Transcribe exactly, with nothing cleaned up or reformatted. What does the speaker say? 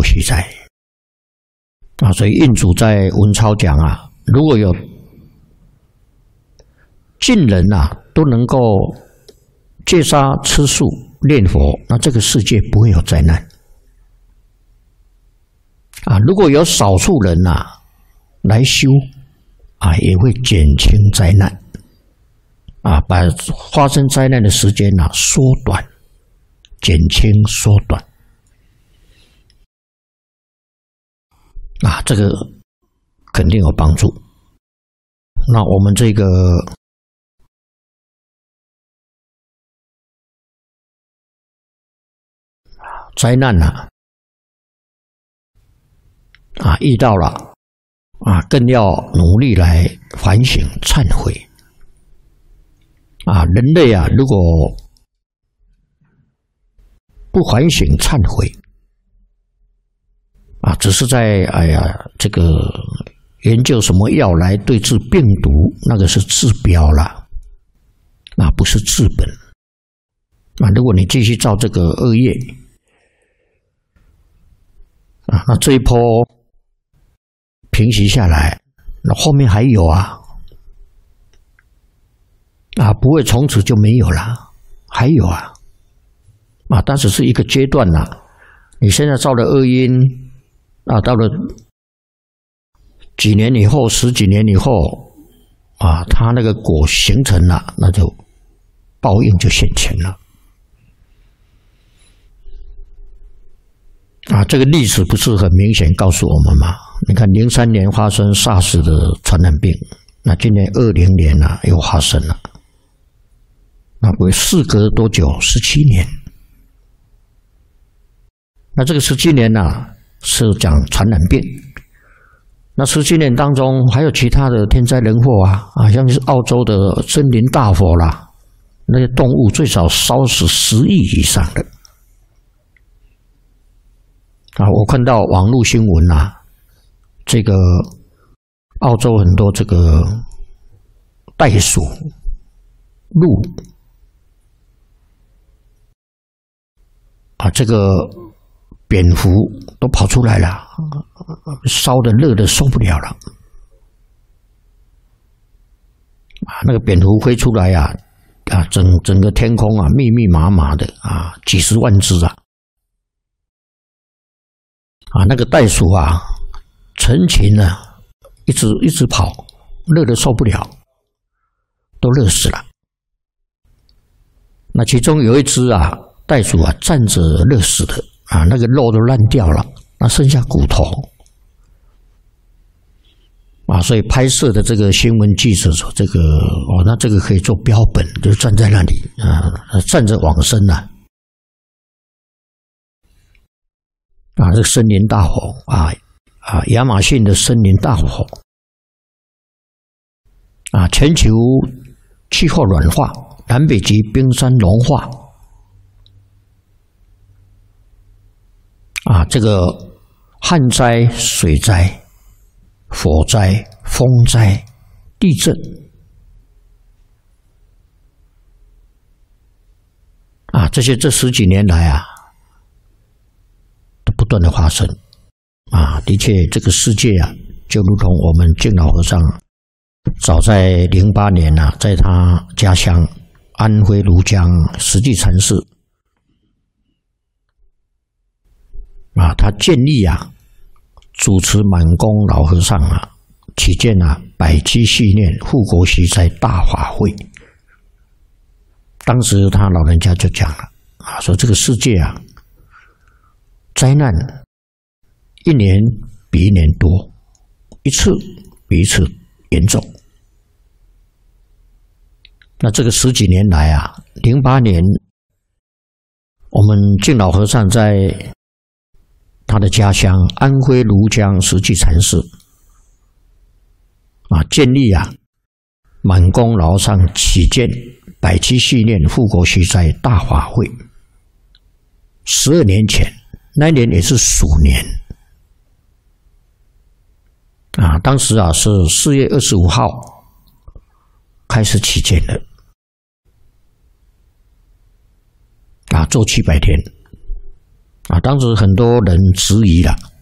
国息灾啊。所以印祖在文钞讲啊，如果有尽人啊都能够戒杀吃素念佛，那这个世界不会有灾难啊。如果有少数人呐、啊、来修啊，也会减轻灾难啊，把发生灾难的时间呐、啊、缩短、减轻、缩短啊，这个肯定有帮助。那我们这个灾难呢、啊，啊，遇到了啊，更要努力来反省、忏悔啊！人类啊，如果不反省、忏悔啊，只是在哎呀这个研究什么药来对治病毒，那个是治标啦，那不是治本啊！如果你继续造这个恶业啊，那这一波平息下来，那后面还有啊，啊，不会从此就没有了，还有啊，啊，但是是一个阶段呐、啊。你现在造了恶因，啊，到了几年以后，十几年以后，啊，它那个果形成了，那就报应就现前了。啊，这个历史不是很明显告诉我们吗？你看，零三年发生 SARS 的传染病，那今年二零年啊又发生了，那会事隔多久？十七年。那这个十七年呢、啊，是讲传染病。那十七年当中还有其他的天灾人祸啊，啊，像是澳洲的森林大火啦，那些动物最少烧死十亿以上的。啊，我看到网络新闻啊，这个澳洲很多这个袋鼠、鹿啊，这个蝙蝠都跑出来了，烧的热的受不了了啊！那个蝙蝠飞出来呀、啊，啊，整整个天空啊，密密麻麻的啊，几十万只啊！啊，那个袋鼠啊，成群啊，一直一直跑，热的受不了，都热死了。那其中有一只啊，袋鼠啊，站着热死的啊，那个肉都烂掉了，那剩下骨头啊，所以拍摄的这个新闻记者说：“这个哦，那这个可以做标本，就站在那里啊，站着往生啊。”啊，这个森林大火啊啊，亚马逊的森林大火啊，全球气候暖化，南北极冰山融化啊，这个旱灾、水灾、火灾、风灾、地震啊，这些这十几年来啊。不断的发生啊，的确，这个世界啊，就如同我们敬老和尚早在零八年啊，在他家乡安徽庐江实际禅寺啊，他建立啊，主持满公老和尚啊，起见啊，百机系念护国息灾大法会。当时他老人家就讲了啊，说这个世界啊。灾难一年比一年多，一次比一次严重。那这个十几年来啊，零八年我们敬老和尚在他的家乡安徽庐江实际禅寺啊，建立啊满公老和尚起见百机系念护国息灾大法会。十二年前。那一年也是鼠年啊，当时啊是四月二十五号开始起建的啊，做七百天啊，当时很多人质疑了